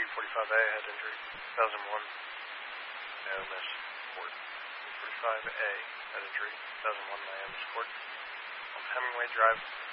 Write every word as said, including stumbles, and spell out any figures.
forty-five A, head injury. two thousand one, no miss, court. two forty-five A, head injury. two thousand one, Miami Court. On Hemingway Drive.